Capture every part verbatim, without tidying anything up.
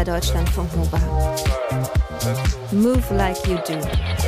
bei Deutschlandfunk Nova. Move like you do.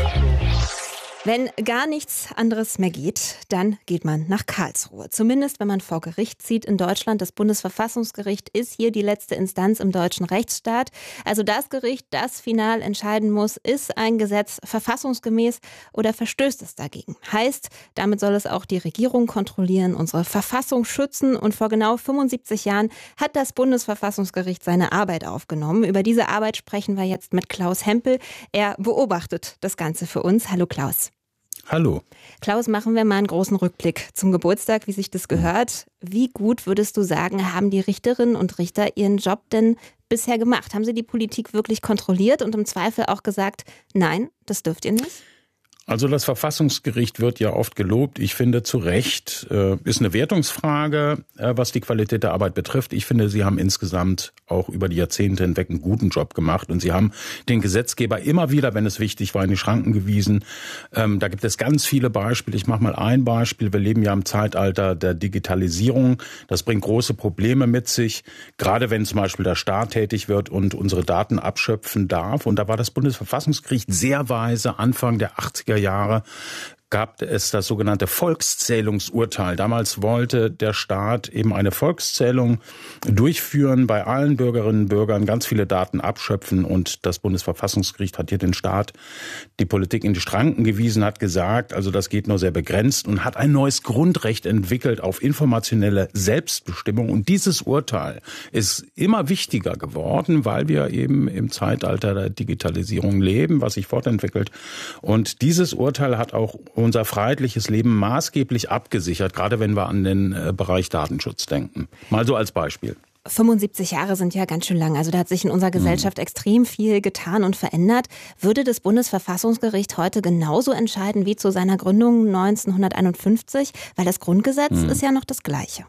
Wenn gar nichts anderes mehr geht, dann geht man nach Karlsruhe. Zumindest, wenn man vor Gericht zieht in Deutschland. Das Bundesverfassungsgericht ist hier die letzte Instanz im deutschen Rechtsstaat. Also das Gericht, das final entscheiden muss, ist ein Gesetz verfassungsgemäß oder verstößt es dagegen. Heißt, damit soll es auch die Regierung kontrollieren, unsere Verfassung schützen. Und vor genau fünfundsiebzig Jahren hat das Bundesverfassungsgericht seine Arbeit aufgenommen. Über diese Arbeit sprechen wir jetzt mit Klaus Hempel. Er beobachtet das Ganze für uns. Hallo Klaus. Hallo. Klaus, machen wir mal einen großen Rückblick zum Geburtstag, wie sich das gehört. Wie gut, würdest du sagen, haben die Richterinnen und Richter ihren Job denn bisher gemacht? Haben sie die Politik wirklich kontrolliert und im Zweifel auch gesagt, nein, das dürft ihr nicht? Also das Verfassungsgericht wird ja oft gelobt. Ich finde zu Recht, äh, ist eine Wertungsfrage, äh, was die Qualität der Arbeit betrifft. Ich finde, sie haben insgesamt auch über die Jahrzehnte hinweg einen guten Job gemacht. Und sie haben den Gesetzgeber immer wieder, wenn es wichtig war, in die Schranken gewiesen. Ähm, da gibt es ganz viele Beispiele. Ich mache mal ein Beispiel. Wir leben ja im Zeitalter der Digitalisierung. Das bringt große Probleme mit sich, gerade wenn zum Beispiel der Staat tätig wird und unsere Daten abschöpfen darf. Und da war das Bundesverfassungsgericht sehr weise Anfang der achtziger Jahre, gab es das sogenannte Volkszählungsurteil. Damals wollte der Staat eben eine Volkszählung durchführen, bei allen Bürgerinnen und Bürgern ganz viele Daten abschöpfen. Und das Bundesverfassungsgericht hat hier den Staat, die Politik in die Schranken gewiesen, hat gesagt, also das geht nur sehr begrenzt und hat ein neues Grundrecht entwickelt auf informationelle Selbstbestimmung. Und dieses Urteil ist immer wichtiger geworden, weil wir eben im Zeitalter der Digitalisierung leben, was sich fortentwickelt. Und dieses Urteil hat auch unser freiheitliches Leben maßgeblich abgesichert, gerade wenn wir an den äh, Bereich Datenschutz denken. Mal so als Beispiel. fünfundsiebzig Jahre sind ja ganz schön lang. Also da hat sich in unserer Gesellschaft mhm. extrem viel getan und verändert. Würde das Bundesverfassungsgericht heute genauso entscheiden wie zu seiner Gründung neunzehnhunderteinundfünfzig? Weil das Grundgesetz mhm. ist ja noch das Gleiche.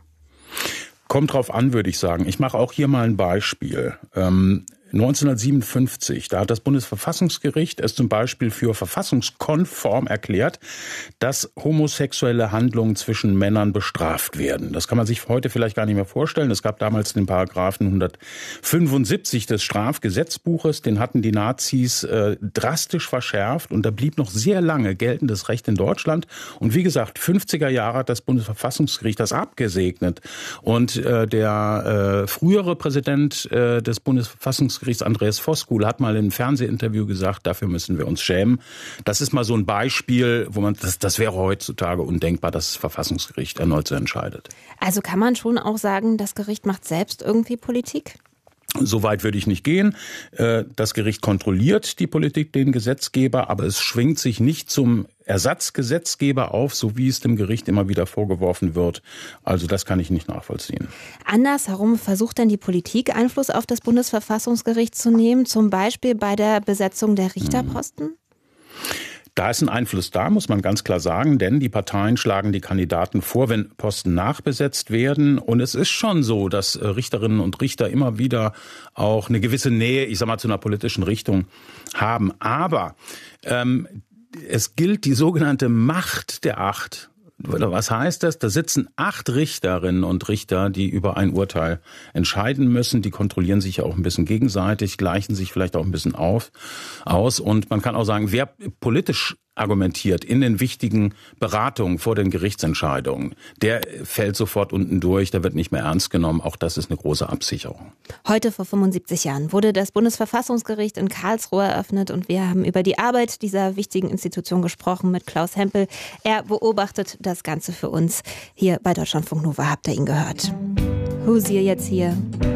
Kommt drauf an, würde ich sagen. Ich mache auch hier mal ein Beispiel. Ähm, neunzehnhundertsiebenundfünfzig, da hat das Bundesverfassungsgericht es zum Beispiel für verfassungskonform erklärt, dass homosexuelle Handlungen zwischen Männern bestraft werden. Das kann man sich heute vielleicht gar nicht mehr vorstellen. Es gab damals den Paragraphen hundertfünfundsiebzig des Strafgesetzbuches, den hatten die Nazis äh, drastisch verschärft und da blieb noch sehr lange geltendes Recht in Deutschland. Und wie gesagt, fünfziger Jahre hat das Bundesverfassungsgericht das abgesegnet. Und äh, der äh, frühere Präsident äh, des Bundesverfassungsgerichts, Andreas Voskuhl, hat mal in einem Fernsehinterview gesagt, dafür müssen wir uns schämen. Das ist mal so ein Beispiel, wo man, das, das wäre heutzutage undenkbar, dass das Verfassungsgericht erneut so entscheidet. Also kann man schon auch sagen, das Gericht macht selbst irgendwie Politik? So weit würde ich nicht gehen. Das Gericht kontrolliert die Politik, den Gesetzgeber, aber es schwingt sich nicht zum Ersatzgesetzgeber auf, so wie es dem Gericht immer wieder vorgeworfen wird. Also das kann ich nicht nachvollziehen. Andersherum versucht denn die Politik Einfluss auf das Bundesverfassungsgericht zu nehmen, zum Beispiel bei der Besetzung der Richterposten? Hm. Da ist ein Einfluss da, muss man ganz klar sagen, denn die Parteien schlagen die Kandidaten vor, wenn Posten nachbesetzt werden. Und es ist schon so, dass Richterinnen und Richter immer wieder auch eine gewisse Nähe, ich sag mal, zu einer politischen Richtung haben. Aber ähm, es gilt die sogenannte Macht der Acht. Was heißt das? Da sitzen acht Richterinnen und Richter, die über ein Urteil entscheiden müssen. Die kontrollieren sich ja auch ein bisschen gegenseitig, gleichen sich vielleicht auch ein bisschen auf, aus. Und man kann auch sagen, wer politisch argumentiert in den wichtigen Beratungen vor den Gerichtsentscheidungen, der fällt sofort unten durch, der wird nicht mehr ernst genommen. Auch das ist eine große Absicherung. Heute vor fünfundsiebzig Jahren wurde das Bundesverfassungsgericht in Karlsruhe eröffnet und wir haben über die Arbeit dieser wichtigen Institution gesprochen mit Klaus Hempel. Er beobachtet das Ganze für uns. Hier bei Deutschlandfunk Nova habt ihr ihn gehört. Who's hier jetzt hier?